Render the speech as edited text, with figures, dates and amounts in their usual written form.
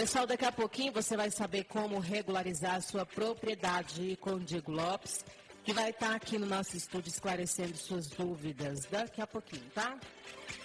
Pessoal, daqui a pouquinho você vai saber como regularizar a sua propriedade com o Diego Lopes, que vai estar aqui no nosso estúdio esclarecendo suas dúvidas daqui a pouquinho, tá?